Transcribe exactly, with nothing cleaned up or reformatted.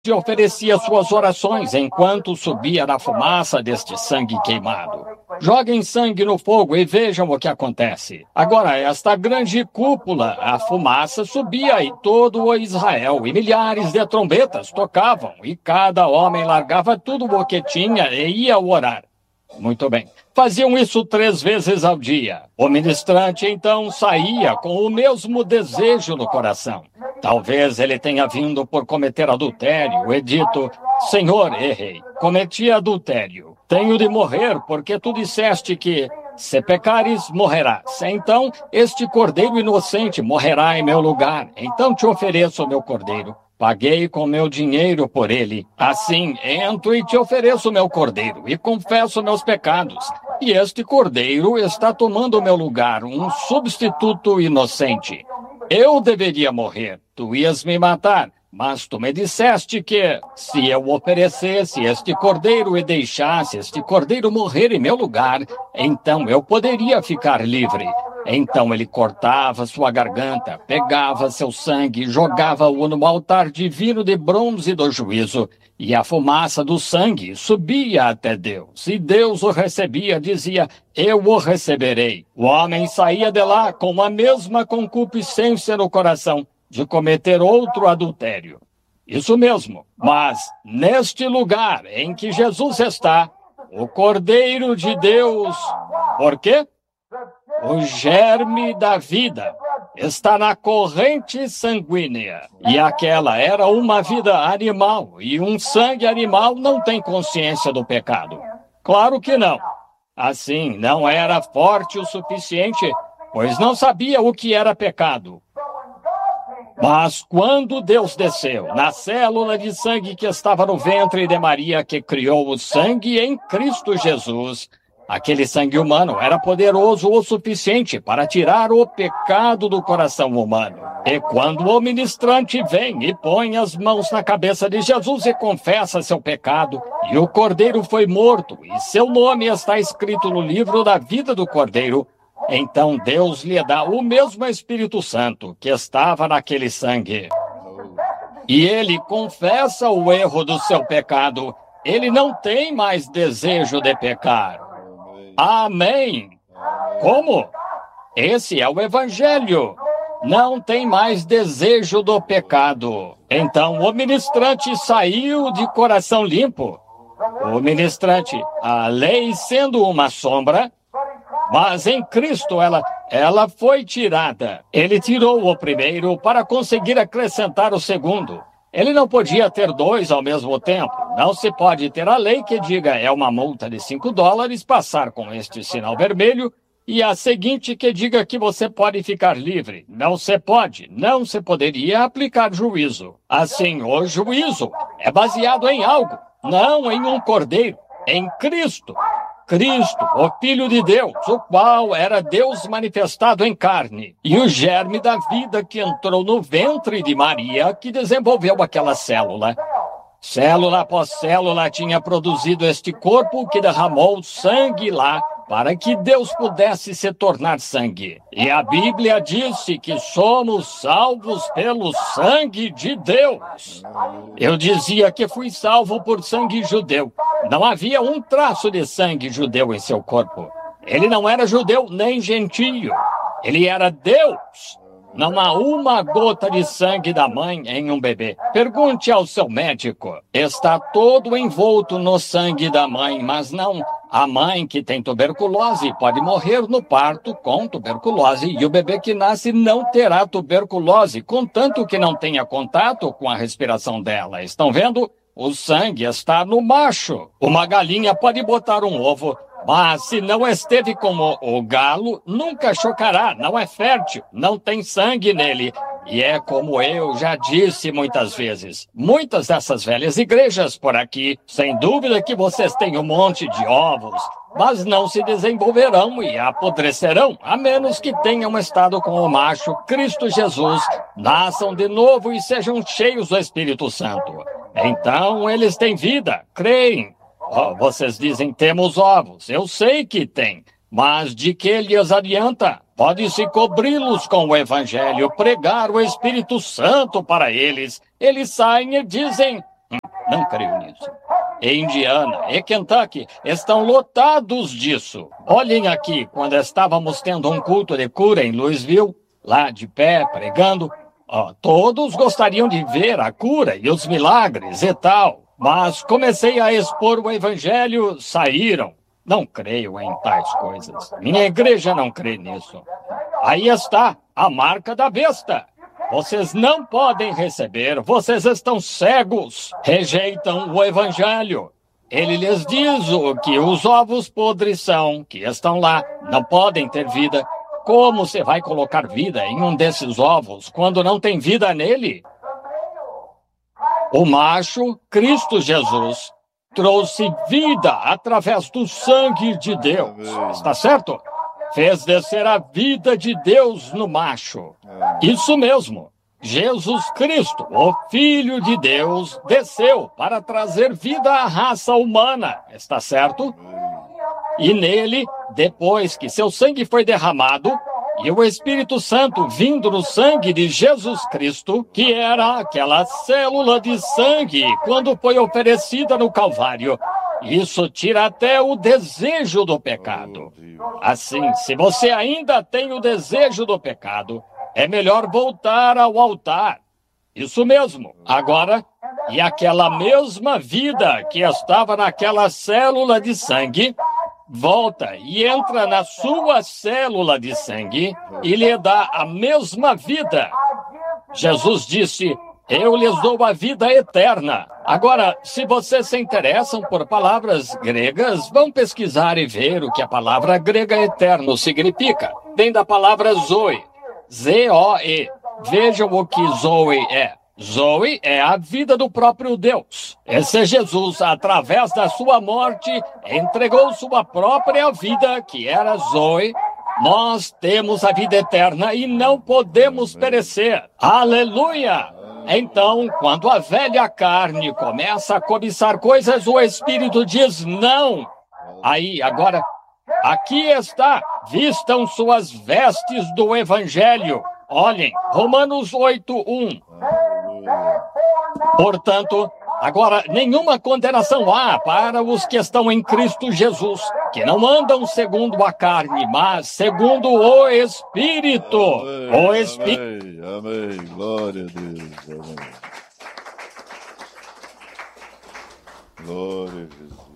e oferecia suas orações enquanto subia na fumaça deste sangue queimado. Joguem sangue no fogo e vejam o que acontece. Agora, esta grande cúpula, a fumaça subia e todo o Israel, e milhares de trombetas tocavam, e cada homem largava tudo o que tinha e ia orar. Muito bem. Faziam isso três vezes ao dia. O ministrante, então, saía com o mesmo desejo no coração. Talvez ele tenha vindo por cometer adultério e dito: Senhor, errei, cometi adultério. Tenho de morrer, porque tu disseste que, se pecares, morrerás. Então, este cordeiro inocente morrerá em meu lugar. Então te ofereço o meu cordeiro. Paguei com meu dinheiro por ele. Assim, entro e te ofereço meu cordeiro, e confesso meus pecados. E este cordeiro está tomando o meu lugar, um substituto inocente. Eu deveria morrer, tu ias me matar, mas tu me disseste que, se eu oferecesse este cordeiro e deixasse este cordeiro morrer em meu lugar, então eu poderia ficar livre. Então ele cortava sua garganta, pegava seu sangue e jogava-o no altar divino de bronze do juízo, e a fumaça do sangue subia até Deus, e Deus o recebia, dizia: eu o receberei. O homem saía de lá com a mesma concupiscência no coração de cometer outro adultério. Isso mesmo, mas neste lugar em que Jesus está, o Cordeiro de Deus, por quê? O germe da vida está na corrente sanguínea. E aquela era uma vida animal, e um sangue animal não tem consciência do pecado. Claro que não. Assim, não era forte o suficiente, pois não sabia o que era pecado. Mas quando Deus desceu na célula de sangue que estava no ventre de Maria, que criou o sangue em Cristo Jesus, aquele sangue humano era poderoso o suficiente para tirar o pecado do coração humano. E quando o ministrante vem e põe as mãos na cabeça de Jesus e confessa seu pecado, e o Cordeiro foi morto, e seu nome está escrito no livro da vida do Cordeiro, então Deus lhe dá o mesmo Espírito Santo que estava naquele sangue. E ele confessa o erro do seu pecado. Ele não tem mais desejo de pecar. Amém. Como? Esse é o Evangelho. Não tem mais desejo do pecado. Então o ministrante saiu de coração limpo. O ministrante, a lei sendo uma sombra, mas em Cristo ela, ela foi tirada. Ele tirou o primeiro para conseguir acrescentar o segundo. Ele não podia ter dois ao mesmo tempo. Não se pode ter a lei que diga é uma multa de cinco dólares, passar com este sinal vermelho, e a seguinte que diga que você pode ficar livre. Não se pode, não se poderia aplicar juízo. Assim, o juízo é baseado em algo, não em um cordeiro, em Cristo. Cristo, o Filho de Deus, o qual era Deus manifestado em carne, e o germe da vida que entrou no ventre de Maria, que desenvolveu aquela célula. Célula após célula tinha produzido este corpo que derramou sangue lá, para que Deus pudesse se tornar sangue. E a Bíblia disse que somos salvos pelo sangue de Deus. Eu dizia que fui salvo por sangue judeu. Não havia um traço de sangue judeu em seu corpo. Ele não era judeu nem gentio. Ele era Deus. Não há uma gota de sangue da mãe em um bebê. Pergunte ao seu médico. Está todo envolto no sangue da mãe, mas não. A mãe que tem tuberculose pode morrer no parto com tuberculose e o bebê que nasce não terá tuberculose, contanto que não tenha contato com a respiração dela. Estão vendo? O sangue está no macho. Uma galinha pode botar um ovo, mas se não esteve como o galo, nunca chocará, não é fértil, não tem sangue nele. E é como eu já disse muitas vezes, muitas dessas velhas igrejas por aqui, sem dúvida que vocês têm um monte de ovos, mas não se desenvolverão e apodrecerão, a menos que tenham estado com o macho Cristo Jesus, nasçam de novo e sejam cheios do Espírito Santo. Então eles têm vida, creem. Oh, vocês dizem, temos ovos. Eu sei que tem, mas de que lhes adianta? Pode-se cobri-los com o Evangelho, pregar o Espírito Santo para eles. Eles saem e dizem, Não creio nisso. E Indiana e Kentucky estão lotados disso. Olhem aqui, quando estávamos tendo um culto de cura em Louisville, lá de pé, pregando, ó, todos gostariam de ver a cura e os milagres e tal. Mas comecei a expor o evangelho, saíram. Não creio em tais coisas. Minha igreja não crê nisso. Aí está a marca da besta. Vocês não podem receber, vocês estão cegos, rejeitam o evangelho. Ele lhes diz o que os ovos podres são, que estão lá, não podem ter vida. Como você vai colocar vida em um desses ovos quando não tem vida nele? O macho, Cristo Jesus, trouxe vida através do sangue de Deus. Está certo? Fez descer a vida de Deus no macho. Isso mesmo. Jesus Cristo, o Filho de Deus, desceu para trazer vida à raça humana. Está certo? E nele, depois que seu sangue foi derramado, e o Espírito Santo vindo no sangue de Jesus Cristo, que era aquela célula de sangue quando foi oferecida no Calvário, isso tira até o desejo do pecado. Assim, se você ainda tem o desejo do pecado, é melhor voltar ao altar. Isso mesmo. Agora, e aquela mesma vida que estava naquela célula de sangue, volta e entra na sua célula de sangue e lhe dá a mesma vida. Jesus disse: eu lhes dou a vida eterna. Agora, se vocês se interessam por palavras gregas, vão pesquisar e ver o que a palavra grega eterno significa. Vem da palavra zoe, Z O E. Vejam o que zoe é. Zoe é a vida do próprio Deus. Esse Jesus, através da sua morte, entregou sua própria vida, que era Zoe. Nós temos a vida eterna e não podemos perecer. Aleluia! Então, quando a velha carne começa a cobiçar coisas, o Espírito diz não. Aí, agora, aqui está. Vistam suas vestes do Evangelho. Olhem, Romanos oito, um. Portanto, agora nenhuma condenação há para os que estão em Cristo Jesus, que não andam segundo a carne, mas segundo o Espírito. Amém, O Espírito. amém, amém. Glória a Deus. Amém. Glória a Jesus.